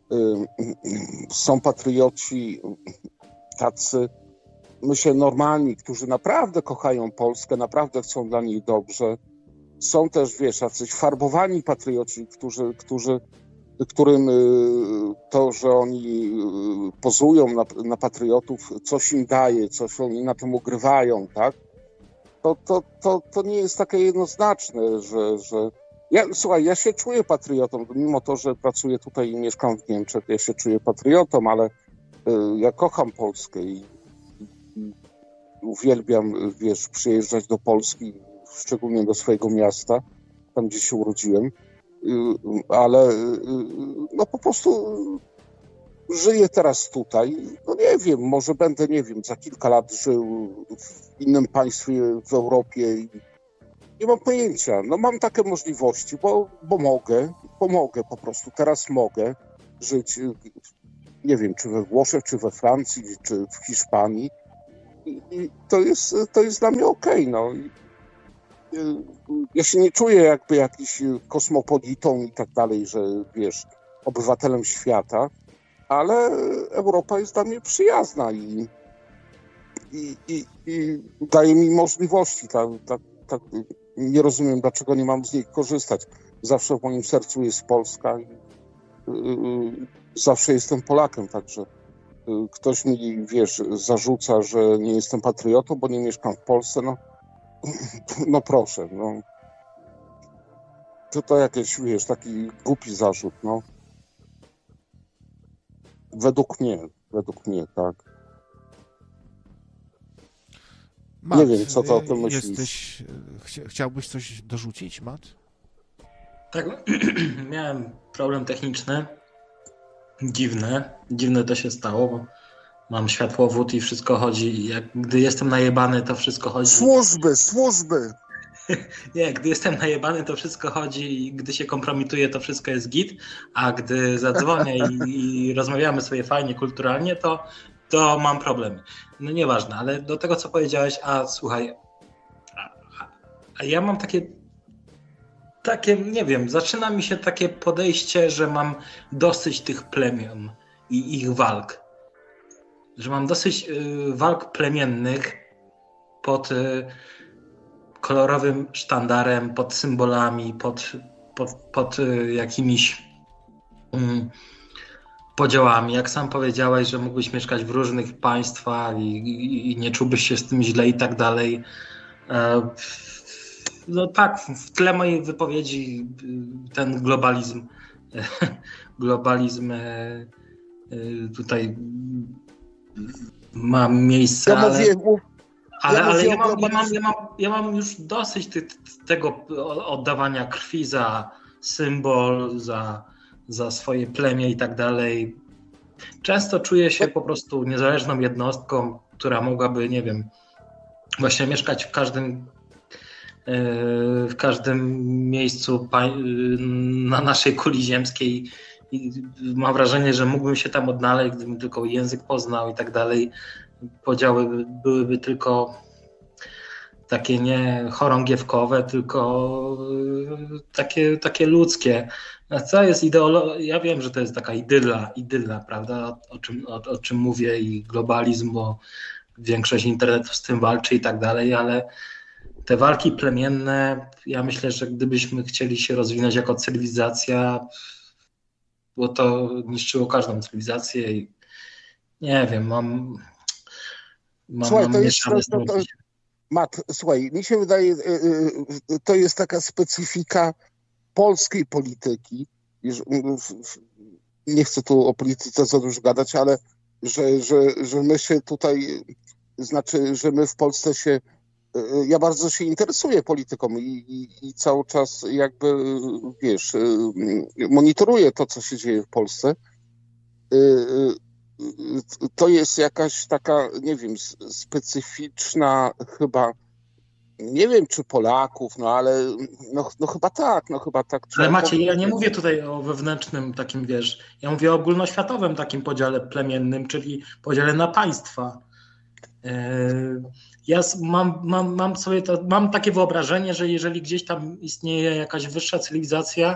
są patrioci tacy, myślę, normalni, którzy naprawdę kochają Polskę, naprawdę chcą dla niej dobrze. Są też, wiesz, jacyś farbowani patrioci, którym to, że oni pozują na patriotów, coś im daje, coś oni na tym ugrywają, tak? To nie jest takie jednoznaczne, że... Słuchaj, ja się czuję patriotą, mimo to, że pracuję tutaj i mieszkam w Niemczech, ja się czuję patriotą, ale ja kocham Polskę i uwielbiam, wiesz, przyjeżdżać do Polski, szczególnie do swojego miasta, tam gdzie się urodziłem, ale no po prostu żyję teraz tutaj, no nie wiem, może będę, nie wiem, za kilka lat żył w innym państwie w Europie i nie mam pojęcia. No mam takie możliwości, bo mogę po prostu. Teraz mogę żyć, nie wiem, czy we Włoszech, czy we Francji, czy w Hiszpanii. I to jest dla mnie okej, no. Ja się nie czuję jakby jakiś kosmopolitą i tak dalej, że wiesz, obywatelem świata, ale Europa jest dla mnie przyjazna i daje mi możliwości. Tak, nie rozumiem, dlaczego nie mam z niej korzystać. Zawsze w moim sercu jest Polska i zawsze jestem Polakiem, także ktoś mi, wiesz, zarzuca, że nie jestem patriotą, bo nie mieszkam w Polsce, no proszę, no. To jakiś, wiesz, taki głupi zarzut, no. Według mnie, tak. Matt, nie wiem, co ty o tym myślisz. Chciałbyś coś dorzucić, Matt? Tak, miałem problem techniczny. Dziwne to się stało, bo mam światłowód i wszystko chodzi. Gdy jestem najebany, to wszystko chodzi. Służby! Nie, gdy jestem najebany, to wszystko chodzi i gdy się kompromituję, to wszystko jest git, a gdy zadzwonię i rozmawiamy sobie fajnie, kulturalnie, to mam problemy. No nieważne, ale do tego, co powiedziałeś, słuchaj, a ja mam takie, nie wiem, zaczyna mi się takie podejście, że mam dosyć tych plemion i ich walk. Że mam dosyć walk plemiennych pod kolorowym sztandarem, pod symbolami, pod jakimiś podziałami. Jak sam powiedziałeś, że mógłbyś mieszkać w różnych państwach i nie czułbyś się z tym źle i tak dalej. No tak, w tle mojej wypowiedzi ten globalizm tutaj ma miejsce, ja mam już dosyć tego oddawania krwi za symbol, za swoje plemię i tak dalej. Często czuję się po prostu niezależną jednostką, która mogłaby, nie wiem, właśnie mieszkać w każdym miejscu na naszej kuli ziemskiej i mam wrażenie, że mógłbym się tam odnaleźć, gdybym tylko język poznał i tak dalej. Podziały byłyby tylko takie nie chorągiewkowe, tylko takie ludzkie. Co jest ja wiem, że to jest taka idylla, prawda, o czym mówię i globalizm, bo większość internetu z tym walczy i tak dalej, ale te walki plemienne, ja myślę, że gdybyśmy chcieli się rozwinąć jako cywilizacja, bo to niszczyło każdą cywilizację i nie wiem, mam mieszane strunki. Matt, słuchaj, mi się wydaje, to jest taka specyfika polskiej polityki. Nie chcę tu o polityce za dużo gadać, ale że my się tutaj, znaczy, że my w Polsce się, ja bardzo się interesuję polityką i cały czas jakby, wiesz, monitoruję to, co się dzieje w Polsce. To jest jakaś taka, nie wiem, specyficzna chyba, nie wiem czy Polaków, ale chyba tak, Ale Maciej, ja nie mówię tutaj o wewnętrznym takim, wiesz, ja mówię o ogólnoświatowym takim podziale plemiennym, czyli podziale na państwa. Ja mam takie wyobrażenie, że jeżeli gdzieś tam istnieje jakaś wyższa cywilizacja,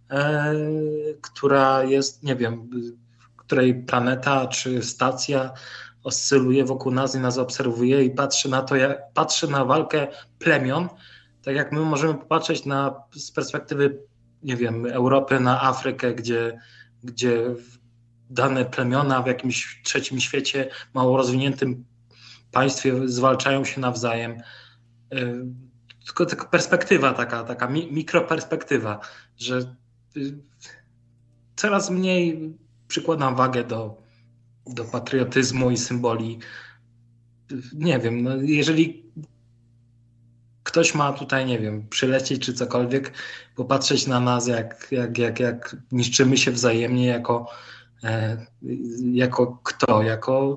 która jest, nie wiem, której planeta czy stacja oscyluje wokół nas i nas obserwuje i patrzy na walkę plemion, tak jak my możemy popatrzeć z perspektywy, nie wiem, Europy na Afrykę, gdzie dane plemiona w jakimś trzecim świecie, mało rozwiniętym państwie zwalczają się nawzajem. Tylko taka perspektywa, taka mikroperspektywa, że coraz mniej przykładam wagę do patriotyzmu i symboli. Nie wiem, jeżeli ktoś ma tutaj, nie wiem, przylecieć czy cokolwiek, popatrzeć na nas, jak niszczymy się wzajemnie Jako kto? Jako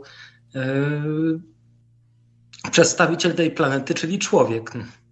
przedstawiciel tej planety, czyli człowiek.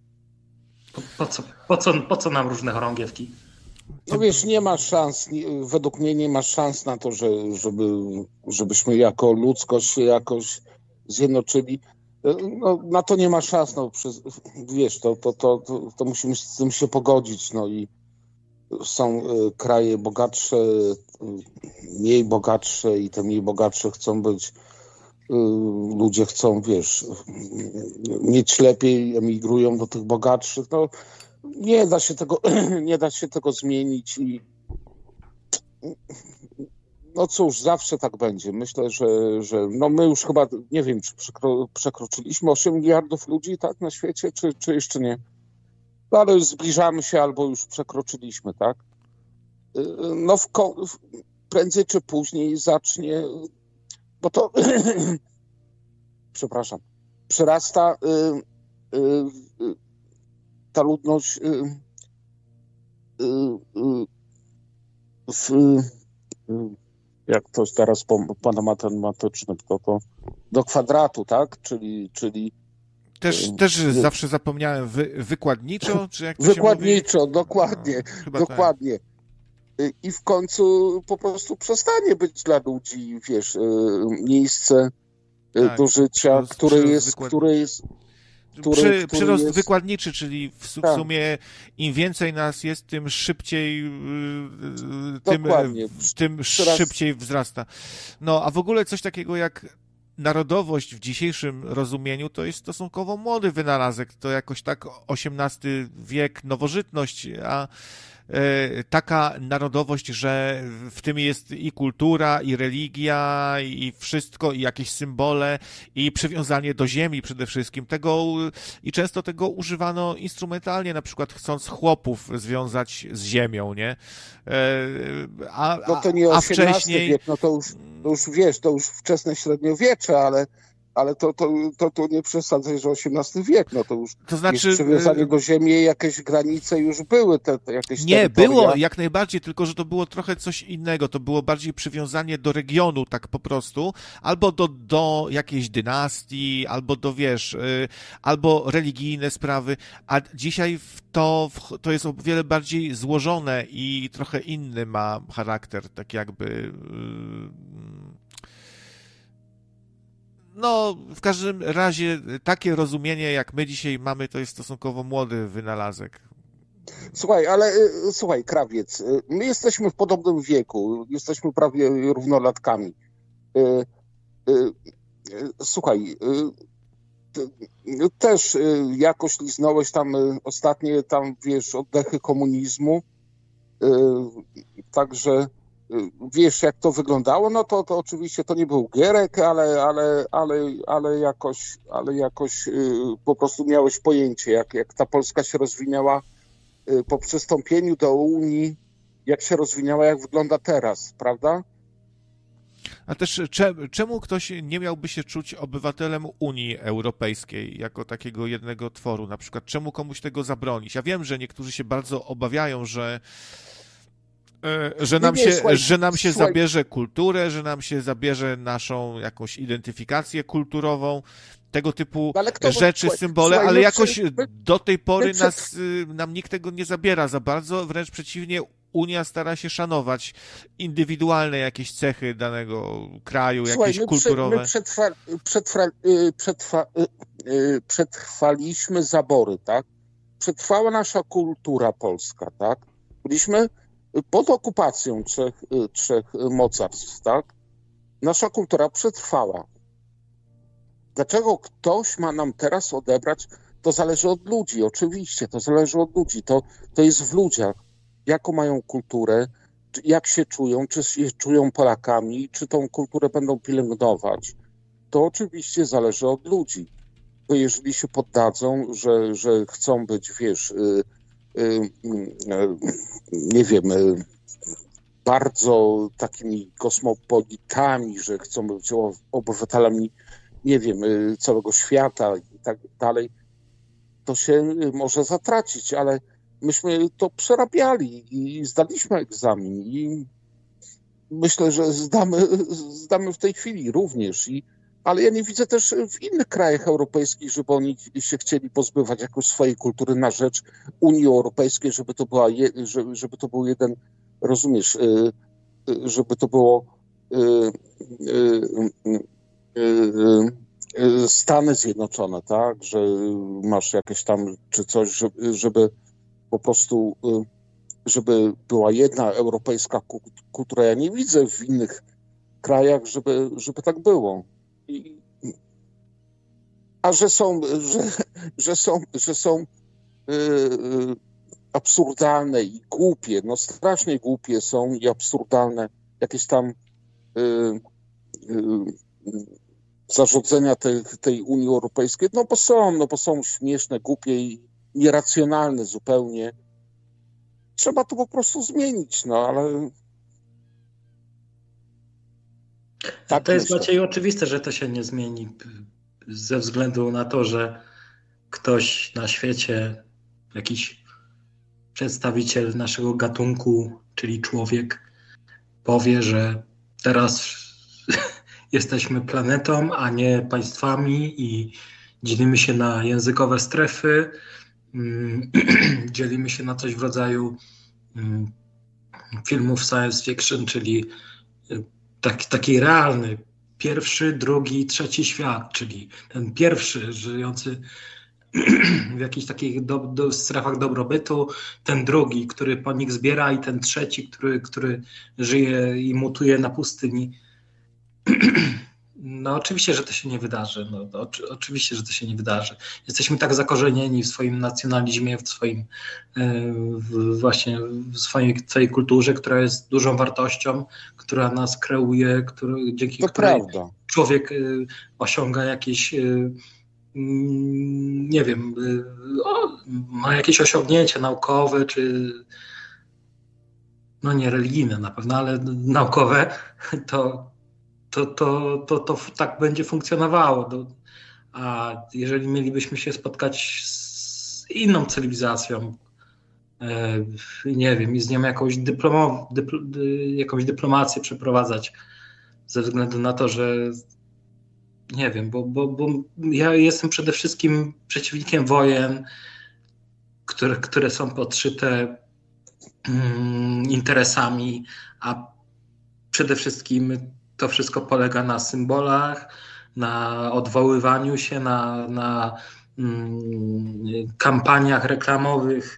Po co nam różne chorągiewki? No wiesz, nie ma szans, według mnie nie ma szans na to, żebyśmy jako ludzkość się jakoś zjednoczyli. No, na to nie ma szans, no, wiesz, to musimy z tym się pogodzić, no i są kraje bogatsze, mniej bogatsze i te mniej bogatsze chcą być, ludzie chcą, wiesz, mieć lepiej, emigrują do tych bogatszych, no nie da się tego zmienić i no cóż, zawsze tak będzie. Myślę, że no my już chyba, nie wiem, czy przekroczyliśmy 8 miliardów ludzi tak na świecie, czy jeszcze nie. No ale już zbliżamy się albo już przekroczyliśmy, tak? No prędzej czy później zacznie, bo to przepraszam, przyrasta ta ludność jak to jest teraz pana matematyczne, to do kwadratu, tak? Czyli Też zawsze zapomniałem, wykładniczo, czy jak to wykładniczo, się mówi? dokładnie, No, dokładnie. Tak. I w końcu po prostu przestanie być dla ludzi, wiesz, miejsce do życia, Przyrost wykładniczy, czyli w sumie im więcej nas jest, tym szybciej tym szybciej wzrasta. No, a w ogóle coś takiego jak narodowość w dzisiejszym rozumieniu to jest stosunkowo młody wynalazek. To jakoś tak XVIII wiek, nowożytność, a taka narodowość, że w tym jest i kultura, i religia, i wszystko, i jakieś symbole, i przywiązanie do ziemi przede wszystkim. I często tego używano instrumentalnie, na przykład chcąc chłopów związać z ziemią, nie? No to nie XVIII wcześniej wiek, no to już wiesz, to już wczesne średniowiecze, ale to nie przesadzaj, że XVIII wiek, no to już to znaczy, jest przywiązanie do ziemi, jakieś granice już były, jakieś nie, terytoria. było jak najbardziej, tylko że to było trochę coś innego, to było bardziej przywiązanie do regionu, tak po prostu, albo do jakiejś dynastii, albo wiesz, albo religijne sprawy, a dzisiaj to jest o wiele bardziej złożone i trochę inny ma charakter, tak jakby... No, w każdym razie takie rozumienie, jak my dzisiaj mamy, to jest stosunkowo młody wynalazek. Słuchaj, Krawiec, my jesteśmy w podobnym wieku, jesteśmy prawie równolatkami. Słuchaj, też jakoś liznąłeś tam ostatnie, wiesz, oddechy komunizmu, także wiesz, jak to wyglądało, no to oczywiście to nie był Gierek, ale jakoś po prostu miałeś pojęcie, jak ta Polska się rozwinęła po przystąpieniu do Unii, jak się rozwinęła, jak wygląda teraz, prawda? A też czemu ktoś nie miałby się czuć obywatelem Unii Europejskiej jako takiego jednego tworu? Na przykład czemu komuś tego zabronić? Ja wiem, że niektórzy się bardzo obawiają, że nam się zabierze kulturę, że nam się zabierze naszą jakąś identyfikację kulturową, tego typu rzeczy, symbole, ale jakoś do tej pory nam nikt tego nie zabiera za bardzo, wręcz przeciwnie, Unia stara się szanować indywidualne jakieś cechy danego kraju, jakieś kulturowe. Przetrwaliśmy zabory, tak? Przetrwała nasza kultura polska, tak? Byliśmy pod okupacją trzech mocarstw, tak? Nasza kultura przetrwała. Dlaczego ktoś ma nam teraz odebrać? To zależy od ludzi, oczywiście, to zależy od ludzi. To jest w ludziach. Jaką mają kulturę, jak się czują, czy się czują Polakami, czy tą kulturę będą pielęgnować. To oczywiście zależy od ludzi. Bo jeżeli się poddadzą, że chcą być, wiesz, nie wiem, bardzo takimi kosmopolitami, że chcą być obywatelami, nie wiem, całego świata i tak dalej, to się może zatracić, ale myśmy to przerabiali i zdaliśmy egzamin i myślę, że zdamy w tej chwili również. Ale ja nie widzę też w innych krajach europejskich, żeby oni się chcieli pozbywać jakoś swojej kultury na rzecz Unii Europejskiej, żeby to był jeden, rozumiesz, żeby to było Stany Zjednoczone, tak, że masz jakieś tam czy coś, żeby po prostu, żeby była jedna europejska kultura. Ja nie widzę w innych krajach, żeby tak było. A że są absurdalne i głupie, no strasznie głupie są i absurdalne jakieś tam zarządzenia tej Unii Europejskiej, no bo są śmieszne, głupie i nieracjonalne zupełnie. Trzeba to po prostu zmienić, no ale... Tak, to jest Maciej oczywiste, że to się nie zmieni ze względu na to, że ktoś na świecie, jakiś przedstawiciel naszego gatunku, czyli człowiek, powie, że teraz jesteśmy planetą, a nie państwami i dzielimy się na językowe strefy, dzielimy się na coś w rodzaju filmów science fiction, czyli taki realny pierwszy, drugi, trzeci świat, czyli ten pierwszy żyjący w jakichś takich strefach dobrobytu, ten drugi, który po nich zbiera i ten trzeci, który żyje i mutuje na pustyni. No oczywiście, że to się nie wydarzy. No, oczywiście, że to się nie wydarzy. Jesteśmy tak zakorzenieni w swoim nacjonalizmie, w swoim właśnie w swojej kulturze, która jest dużą wartością, która nas kreuje, dzięki której człowiek osiąga jakieś nie wiem, ma jakieś osiągnięcie naukowe, czy no nie religijne na pewno, ale naukowe, to tak będzie funkcjonowało. A jeżeli mielibyśmy się spotkać z inną cywilizacją, nie wiem, i z nią jakąś dyplomację przeprowadzać, ze względu na to, że nie wiem, bo ja jestem przede wszystkim przeciwnikiem wojen, które są podszyte interesami, a przede wszystkim to wszystko polega na symbolach, na odwoływaniu się, na kampaniach reklamowych.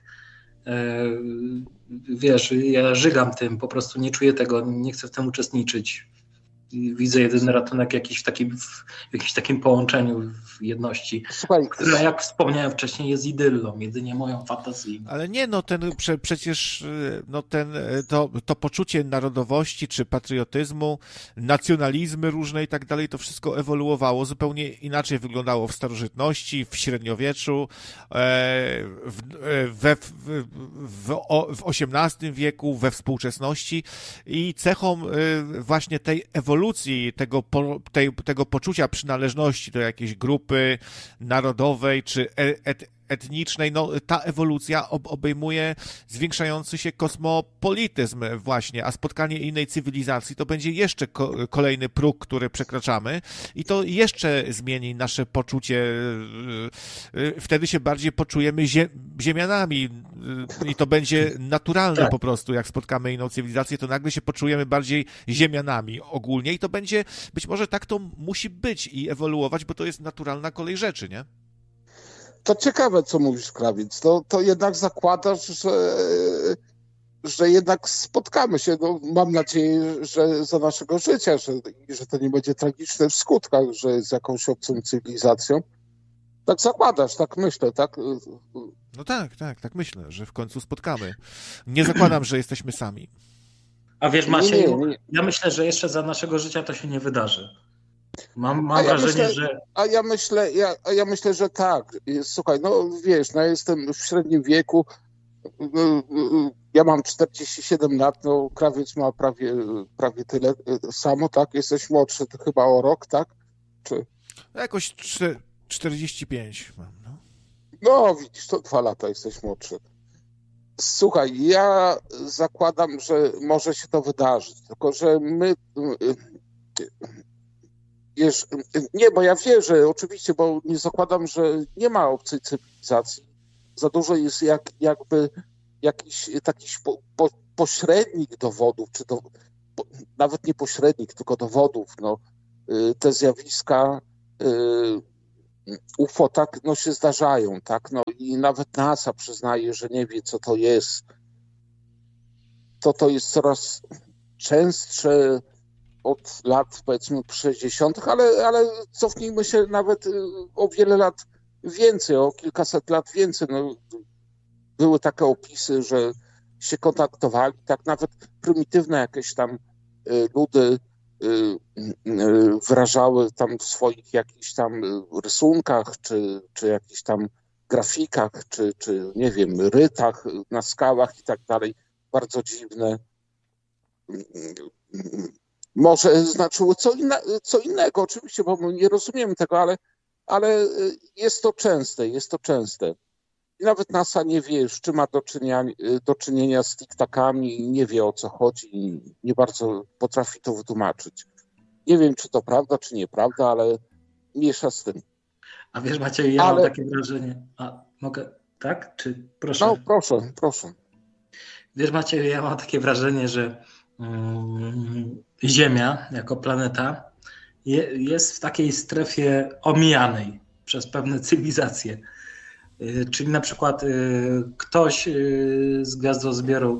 Wiesz, ja żygam tym, po prostu nie czuję tego, nie chcę w tym uczestniczyć. Widzę jedyny ratunek w jakimś takim połączeniu, w jedności, Słuchaj, która, jak wspomniałem wcześniej, jest idyllą, jedynie moją fantazją. Ale nie, no przecież no to poczucie narodowości czy patriotyzmu, nacjonalizmy różne i tak dalej, to wszystko ewoluowało, zupełnie inaczej wyglądało w starożytności, w średniowieczu, w XVIII wieku, we współczesności i cechą właśnie tej ewolucji, tego poczucia przynależności do jakiejś grupy narodowej czy etnicznej, no ta ewolucja obejmuje zwiększający się kosmopolityzm właśnie, a spotkanie innej cywilizacji to będzie jeszcze kolejny próg, który przekraczamy i to jeszcze zmieni nasze poczucie, wtedy się bardziej poczujemy ziemianami i to będzie naturalne tak. Po prostu, jak spotkamy inną cywilizację, to nagle się poczujemy bardziej ziemianami ogólnie i to będzie, być może tak to musi być i ewoluować, bo to jest naturalna kolej rzeczy, nie? To ciekawe, co mówisz, Krawiec. To jednak zakładasz, że jednak spotkamy się. No, mam nadzieję, że za naszego życia, że to nie będzie tragiczne w skutkach, że z jakąś obcą cywilizacją. Tak zakładasz, tak myślę, tak? No tak myślę, że w końcu spotkamy. Nie zakładam, że jesteśmy sami. A wiesz, Maciej, ja myślę, że jeszcze za naszego życia to się nie wydarzy. Mam wrażenie, że... Ja myślę, że tak. Słuchaj, no wiesz, no jestem w średnim wieku, ja mam 47 lat, no Krawiec ma prawie tyle samo, tak? Jesteś młodszy to chyba o rok, tak? Czy... Jakoś 45 mam, no. No widzisz, to 2 lata jesteś młodszy. Słuchaj, ja zakładam, że może się to wydarzyć, tylko że my... Nie, bo ja wierzę, oczywiście, bo nie zakładam, że nie ma obcej cywilizacji. Za dużo jest jakby jakiś taki pośrednik dowodów, nawet nie pośrednik, tylko dowodów. No, te zjawiska UFO tak no, się zdarzają, tak? No, i nawet NASA przyznaje, że nie wie, co to jest. To jest coraz częstsze od lat, powiedzmy, 60., ale cofnijmy się nawet o wiele lat więcej, o kilkaset lat więcej. No, były takie opisy, że się kontaktowali, tak nawet prymitywne jakieś tam ludy wyrażały tam w swoich jakichś tam rysunkach, czy jakichś tam grafikach, czy nie wiem, rytach na skałach i tak dalej, bardzo dziwne. Może znaczyło co innego, oczywiście, bo my nie rozumiemy tego, ale jest to częste, jest to częste. I nawet NASA nie wie, z czym ma do czynienia z tiktakami, nie wie, o co chodzi i nie bardzo potrafi to wytłumaczyć. Nie wiem, czy to prawda, czy nieprawda, ale miesza z tym. A wiesz, Maciej, ja mam takie wrażenie... A, mogę, tak? Czy proszę? No, proszę. Wiesz, Maciej, ja mam takie wrażenie, że Ziemia jako planeta jest w takiej strefie omijanej przez pewne cywilizacje. Czyli na przykład ktoś z gwiazdozbioru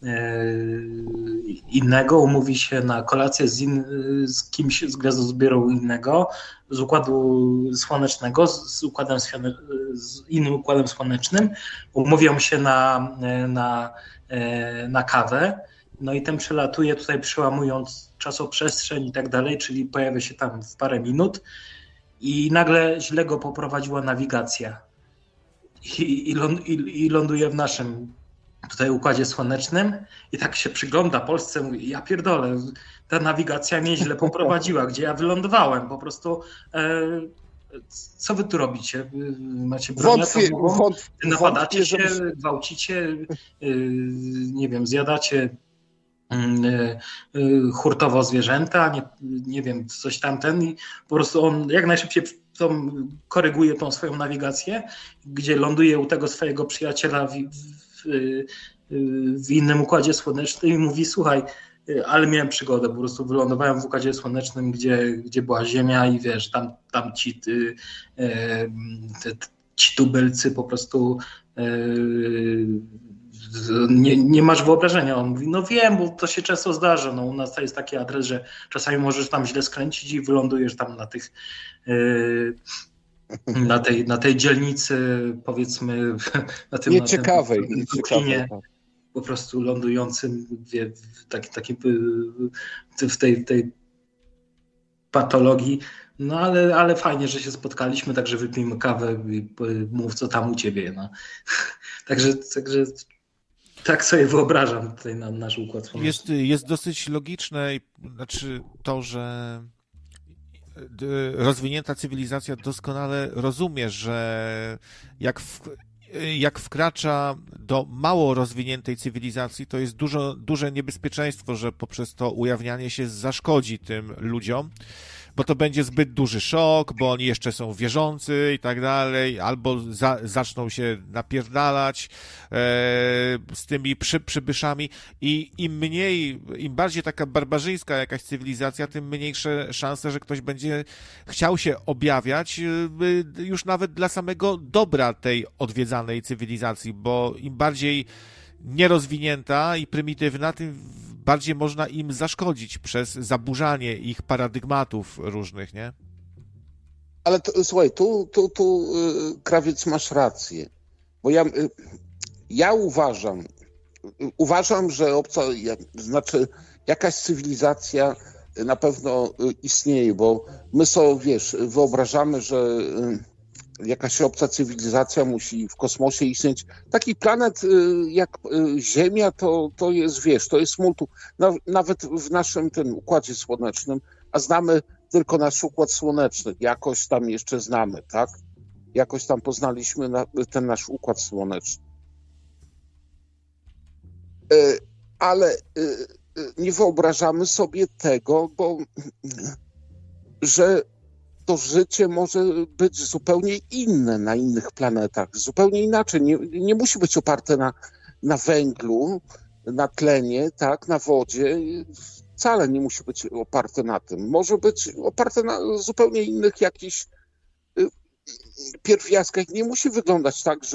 innego umówi się na kolację z kimś z gwiazdozbioru innego, z układu słonecznego, z innym układem słonecznym, umówią się na kawę, no i ten przelatuje tutaj, przełamując czasoprzestrzeń i tak dalej, czyli pojawia się tam w parę minut i nagle źle go poprowadziła nawigacja i ląduje w naszym tutaj układzie słonecznym i tak się przygląda Polsce, mówi, ja pierdolę, ta nawigacja mnie źle poprowadziła, gdzie ja wylądowałem, po prostu co wy tu robicie? Macie broń atomową? Napadacie się, gwałcicie, nie wiem, zjadacie hurtowo zwierzęta, nie wiem, coś tamten i po prostu on jak najszybciej koryguje tą swoją nawigację, gdzie ląduje u tego swojego przyjaciela w innym układzie słonecznym i mówi, słuchaj, ale miałem przygodę, po prostu wylądowałem w układzie słonecznym, gdzie była Ziemia i wiesz, tam ci tubylcy po prostu nie masz wyobrażenia. On mówi, no wiem, bo to się często zdarza. No, u nas to jest taki adres, że czasami możesz tam źle skręcić i wylądujesz tam na tej dzielnicy, powiedzmy, na tym nieciekawej. Po prostu lądującym w tej patologii. No ale fajnie, że się spotkaliśmy, także wypijmy kawę i mów, co tam u ciebie. No. Także tak sobie wyobrażam tutaj na nasz układ słoneczny. Jest dosyć logiczne, znaczy to, że rozwinięta cywilizacja doskonale rozumie, że jak wkracza do mało rozwiniętej cywilizacji, to jest duże niebezpieczeństwo, że poprzez to ujawnianie się zaszkodzi tym ludziom, bo to będzie zbyt duży szok, bo oni jeszcze są wierzący i tak dalej, albo zaczną się napierdalać z tymi przybyszami i im bardziej taka barbarzyńska jakaś cywilizacja, tym mniejsze szanse, że ktoś będzie chciał się objawiać już nawet dla samego dobra tej odwiedzanej cywilizacji, bo im bardziej nierozwinięta i prymitywna, tym bardziej można im zaszkodzić przez zaburzanie ich paradygmatów różnych, nie? Ale słuchaj, tu Krawiec, masz rację, bo ja uważam, że znaczy jakaś cywilizacja na pewno istnieje, bo my sobie, wiesz, wyobrażamy, że jakaś obca cywilizacja musi w kosmosie istnieć. Taki planet jak Ziemia to jest, wiesz, to jest multum. Nawet w naszym tym układzie słonecznym, a znamy tylko nasz układ słoneczny. Jakoś tam jeszcze znamy, tak? Jakoś tam poznaliśmy ten nasz układ słoneczny. Ale nie wyobrażamy sobie tego, że to życie może być zupełnie inne na innych planetach, zupełnie inaczej. Nie musi być oparte na węglu, na tlenie, tak, na wodzie. Wcale nie musi być oparte na tym. Może być oparte na zupełnie innych jakichś pierwiastkach. Nie musi wyglądać tak, że